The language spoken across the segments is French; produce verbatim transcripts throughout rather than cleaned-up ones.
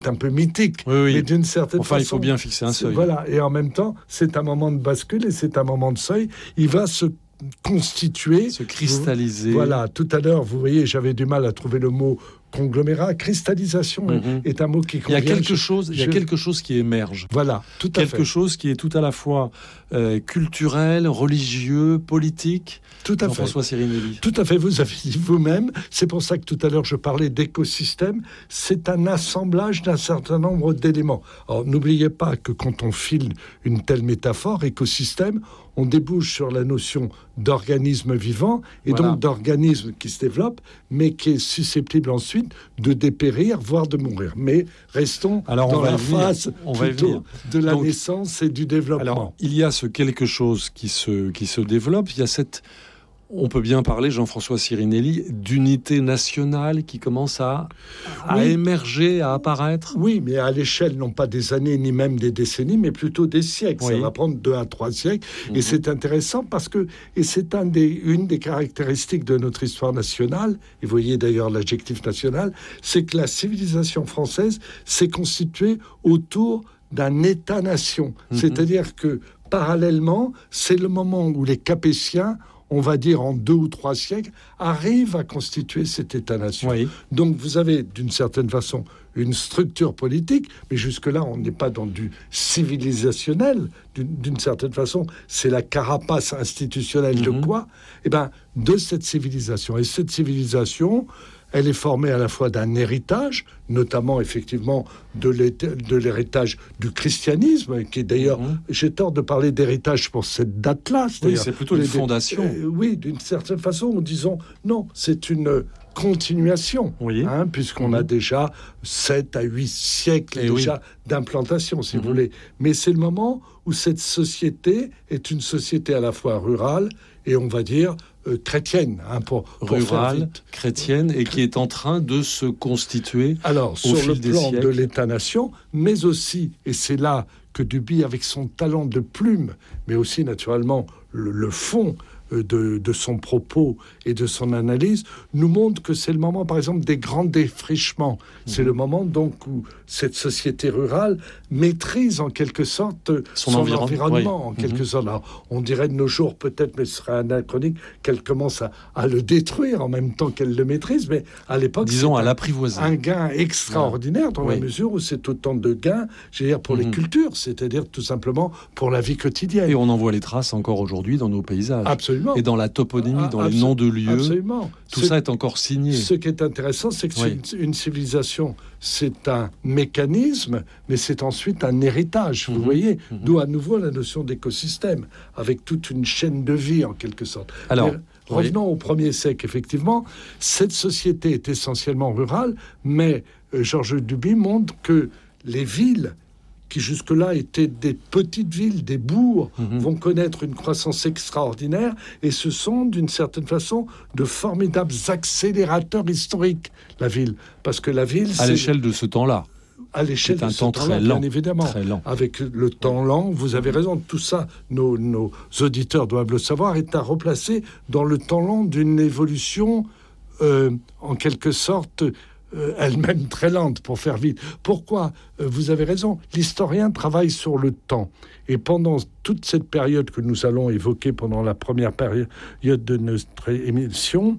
un peu mythique, oui, oui. mais d'une certaine enfin, façon... il faut bien fixer un seuil. Voilà, et en même temps, c'est un moment de bascule et c'est un moment de seuil. Il va se constituer... Se cristalliser. Vous, voilà, tout à l'heure, vous voyez, j'avais du mal à trouver le mot conglomérat. Cristallisation mm-hmm. est un mot qui convient. Il y a quelque chose, je, il y a quelque chose qui émerge. Voilà, tout à quelque fait. Quelque chose qui est tout à la fois euh, culturel, religieux, politique. Tout à fait. Jean-François Sirinelli. Tout à fait, vous avez dit vous-même. C'est pour ça que tout à l'heure, je parlais d'écosystème. C'est un assemblage d'un certain nombre d'éléments. Alors, n'oubliez pas que quand on file une telle métaphore, écosystème, on débouche sur la notion d'organisme vivant et voilà. donc d'organisme qui se développe, mais qui est susceptible ensuite de dépérir, voire de mourir. Mais restons alors, dans la phase on plutôt de la donc, naissance et du développement. Alors, il y a ce quelque chose qui se, qui se développe, il y a cette... On peut bien parler, Jean-François Sirinelli, d'unité nationale qui commence à, à oui. émerger, à apparaître. Oui, mais à l'échelle, non pas des années, ni même des décennies, mais plutôt des siècles. Oui. Ça va prendre deux à trois siècles. Mmh. Et c'est intéressant parce que, et c'est un des, une des caractéristiques de notre histoire nationale, et vous voyez d'ailleurs l'adjectif national, c'est que la civilisation française s'est constituée autour d'un État-nation. Mmh. C'est-à-dire que, parallèlement, c'est le moment où les Capétiens, on va dire en deux ou trois siècles, arrive à constituer cet État-nation. Oui. Donc vous avez d'une certaine façon une structure politique, mais jusque-là on n'est pas dans du civilisationnel. D'une, d'une certaine façon, c'est la carapace institutionnelle mm-hmm. de quoi ? Eh bien, de cette civilisation. Et cette civilisation, elle est formée à la fois d'un héritage, notamment effectivement de, de l'héritage du christianisme, qui est d'ailleurs, mmh. j'ai tort de parler d'héritage pour cette date-là. Oui, c'est plutôt une fondation. Euh, oui, d'une certaine façon, en disant non, c'est une continuation, oui. hein, puisqu'on mmh. a déjà sept à huit siècles Et déjà oui. d'implantation, si mmh. vous voulez. Mais c'est le moment où cette société est une société à la fois rurale et on va dire euh, chrétienne, hein, pour, pour rurale, chrétienne, et qui est en train de se constituer. Alors, au sur fil le des plan siècles. de l'État-nation, mais aussi, et c'est là que Duby, avec son talent de plume, mais aussi naturellement le, le fond de, de son propos et de son analyse, nous montre que c'est le moment, par exemple, des grands défrichements. Mmh. C'est le moment, donc, où cette société rurale maîtrise, en quelque sorte, son, son environ... environnement, oui. en quelque mmh. sorte. Alors, on dirait de nos jours, peut-être, mais ce serait anachronique, qu'elle commence à, à le détruire en même temps qu'elle le maîtrise, mais à l'époque, disons, c'est à un, l'apprivoiser. un gain extraordinaire, ouais. dans oui. la mesure où c'est autant de gains, je veux dire, pour mmh. les cultures, c'est-à-dire tout simplement pour la vie quotidienne. Et on en voit les traces encore aujourd'hui dans nos paysages. Absolument. Et dans la toponymie, dans Absol- les noms de lieux, absolument. tout ce, ça est encore signé. Ce qui est intéressant, c'est que oui. c'est une, une civilisation, c'est un mécanisme, mais c'est ensuite un héritage, vous mmh. voyez, mmh. d'où à nouveau la notion d'écosystème, avec toute une chaîne de vie, en quelque sorte. Alors, mais, revenons oui. au premier siècle, effectivement, cette société est essentiellement rurale, mais euh, Georges Duby montre que les villes qui jusque-là étaient des petites villes, des bourgs, mmh. vont connaître une croissance extraordinaire, et ce sont, d'une certaine façon, de formidables accélérateurs historiques, la ville. Parce que la ville... À c'est... l'échelle de ce temps-là. À l'échelle c'est de un ce temps temps-là, très lent, bien évidemment. Très lent. Avec le temps lent, vous avez raison, tout ça, nos, nos auditeurs doivent le savoir, est à replacer dans le temps lent d'une évolution, euh, en quelque sorte... Euh, elle-même très lente, pour faire vite. Pourquoi ? euh, Vous avez raison, l'historien travaille sur le temps. Et pendant toute cette période que nous allons évoquer, pendant la première période de notre émission,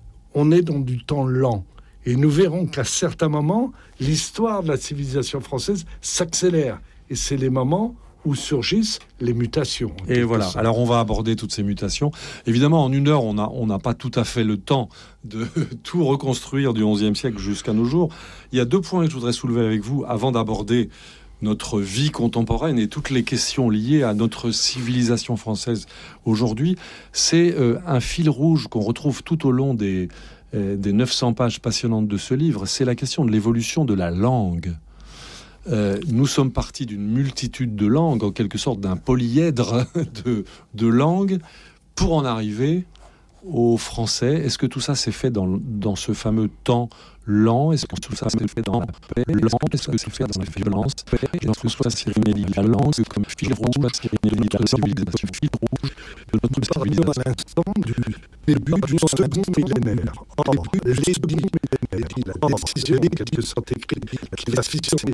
on est dans du temps lent. Et nous verrons qu'à certains moments, l'histoire de la civilisation française s'accélère. Et c'est les moments où surgissent les mutations. Et voilà, sorte. Alors on va aborder toutes ces mutations. Évidemment, en une heure, on n'a on n'a pas tout à fait le temps de tout reconstruire du onzième siècle jusqu'à nos jours. Il y a deux points que je voudrais soulever avec vous avant d'aborder notre vie contemporaine et toutes les questions liées à notre civilisation française aujourd'hui. C'est euh, un fil rouge qu'on retrouve tout au long des, euh, des neuf cents pages passionnantes de ce livre. C'est la question de l'évolution de la langue. Euh, nous sommes partis d'une multitude de langues, en quelque sorte d'un polyèdre de, de langues, pour en arriver au français. Est-ce que tout ça s'est fait dans, dans ce fameux temps lent ? Est-ce que tout ça s'est fait dans la paix lent ? Est-ce que c'est fait dans la violence ? Jean-François Sirinelli, la langue comme fil rouge, Sirinelli, la civilisation, fil rouge de notre civilisation. Nous parlions à l'instant du début du second millénaire. Or, les dix millénaires qu'il a décisionné, quelque sorte écrit, qu'il a fixé